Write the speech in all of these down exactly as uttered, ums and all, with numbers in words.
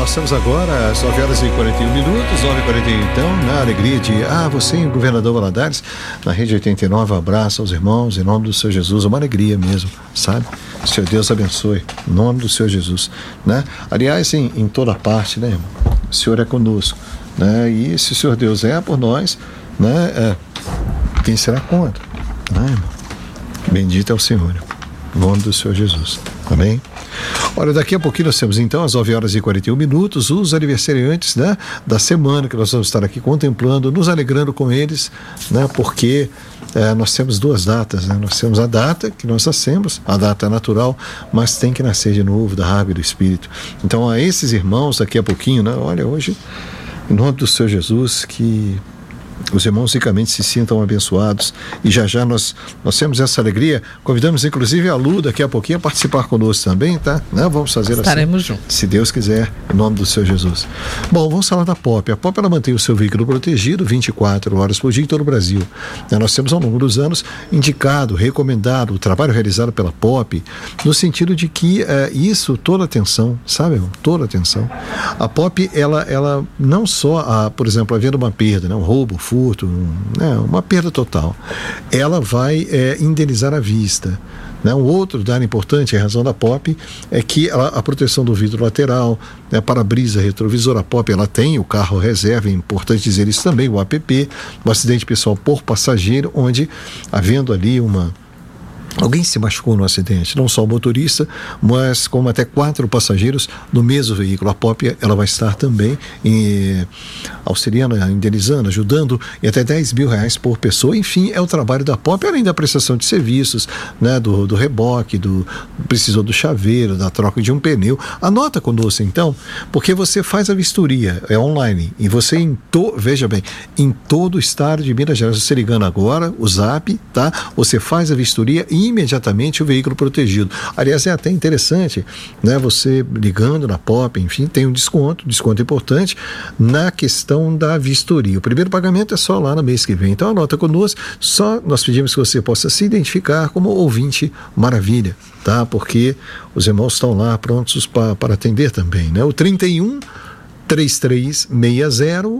nós temos agora às nove horas e quarenta e um minutos, nove e quarenta e um então, na alegria de, ah, você, governador Valadares, na Rede oitenta e nove, abraço aos irmãos, em nome do Senhor Jesus, uma alegria mesmo, sabe? Senhor Deus abençoe, em nome do Senhor Jesus, né? Aliás, em, em toda parte, né, irmão? O Senhor é conosco, né? E se o Senhor Deus é por nós, né, é, quem será contra, né, irmão? Bendito é o Senhor, em nome do Senhor Jesus, amém? Olha, daqui a pouquinho nós temos então às nove horas e quarenta e um minutos os aniversariantes, né, da semana que nós vamos estar aqui contemplando, nos alegrando com eles, né, porque é, nós temos duas datas, né, nós temos a data que nós nascemos, a data natural, mas tem que nascer de novo da água e do Espírito. Então a esses irmãos daqui a pouquinho, né, olha, hoje, em nome do Senhor Jesus, que os irmãos ricamente se sintam abençoados, e já já nós, nós temos essa alegria. Convidamos inclusive a Lu daqui a pouquinho a participar conosco também, tá? Né? Vamos fazer assim. Estaremos juntos, se Deus quiser, em nome do Senhor Jesus. Bom, vamos falar da Pop. A Pop, ela mantém o seu veículo protegido vinte e quatro horas por dia em todo o Brasil. Nós temos ao longo dos anos indicado, recomendado o trabalho realizado pela Pop, no sentido de que é, isso, toda atenção, sabe, irmão? Toda atenção. A Pop, ela, ela não só, a, por exemplo, havendo uma perda, né? Um roubo, furto, um, né? uma perda total, ela vai é, indenizar à vista. Né? Um outro dado importante, a razão da Pop, é que a, a proteção do vidro lateral, né, para-brisa, retrovisor, a Pop, ela tem o carro reserva, é importante dizer isso também, o A P P, o acidente pessoal por passageiro, onde, havendo ali uma alguém se machucou no acidente, não só o motorista, mas como até quatro passageiros no mesmo veículo. A Pop, ela vai estar também em, auxiliando, indenizando, ajudando, e até dez mil reais por pessoa. Enfim, é o trabalho da Pop, além da prestação de serviços, né, do, do reboque, do precisou do chaveiro, da troca de um pneu. Anota conosco então, porque você faz a vistoria, é online, e você, em to, veja bem, em todo o estado de Minas Gerais, você ligando agora, o Zap, tá? Você faz a vistoria e imediatamente o veículo protegido. Aliás, é até interessante, né, você ligando na Pop, enfim, tem um desconto, desconto importante na questão da vistoria. O primeiro pagamento é só lá no mês que vem. Então anota conosco, só nós pedimos que você possa se identificar como ouvinte maravilha, tá? Porque os irmãos estão lá prontos para, para atender também, né? O trinta e um, trinta e três sessenta, sessenta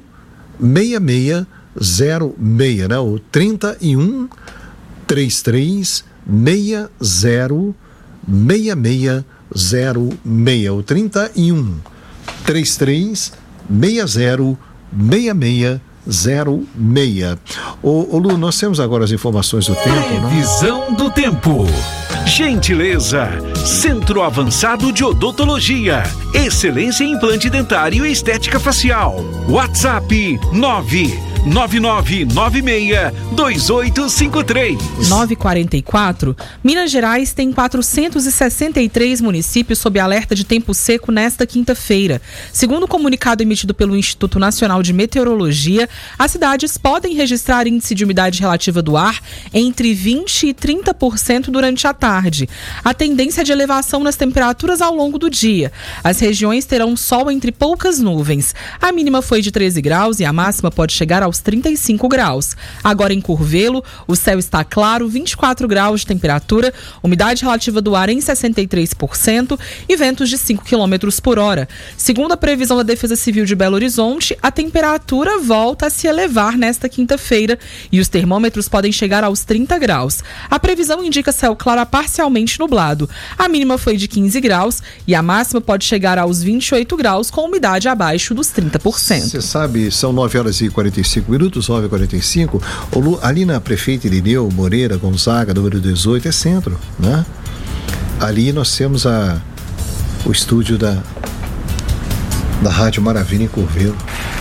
e seis zero seis, né? O trinta e um, trinta e três seis zero seis seis zero seis, o trinta e um, trinta e três seis zero seis seis zero seis. Ô, ô Lu, nós temos agora as informações do tempo, né? Previsão do tempo. Gentileza, Centro Avançado de Odontologia, excelência em implante dentário e estética facial. WhatsApp nove nove nove nove seis dois oito cinco três. nove e quarenta e quatro. Minas Gerais tem quatrocentos e sessenta e três municípios sob alerta de tempo seco nesta quinta-feira. Segundo o comunicado emitido pelo Instituto Nacional de Meteorologia, as cidades podem registrar índice de umidade relativa do ar entre vinte e trinta por cento durante a tarde. A tendência é de elevação nas temperaturas ao longo do dia. As regiões terão sol entre poucas nuvens. A mínima foi de treze graus e a máxima pode chegar aos trinta e cinco graus. Agora em Curvelo, o céu está claro, vinte e quatro graus de temperatura, umidade relativa do ar em sessenta e três por cento e ventos de cinco quilômetros por hora. Segundo a previsão da Defesa Civil de Belo Horizonte, a temperatura volta a se elevar nesta quinta-feira e os termômetros podem chegar aos trinta graus. A previsão indica céu claro a parcialmente nublado. A mínima foi de quinze graus e a máxima pode chegar aos vinte e oito graus com umidade abaixo dos trinta por cento. Você sabe, são nove horas e quarenta e cinco minutos, nove e quarenta e cinco. Ali na Prefeita Irineu Moreira Gonzaga, número dezoito, é centro, né? Ali nós temos a, o estúdio da, da Rádio Maravilha em Curvelo.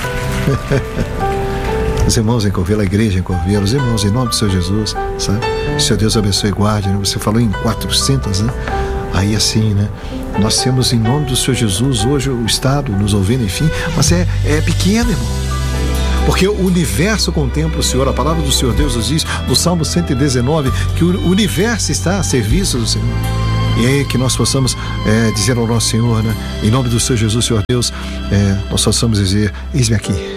Os irmãos em Curvelo, a igreja em Curvelo, os irmãos em nome do Senhor Jesus, sabe? Senhor Deus abençoe e guarde, né? Você falou em quatrocentas, né? Aí assim, né? Nós temos em nome do Senhor Jesus hoje o Estado nos ouvindo, enfim, mas é, é pequeno, irmão. Porque o universo contempla o Senhor. A palavra do Senhor Deus nos diz no Salmo cento e dezenove que o universo está a serviço do Senhor. E aí que nós possamos é, dizer ao nosso Senhor, né? Em nome do Senhor Jesus, Senhor Deus, é, nós possamos dizer: eis-me aqui.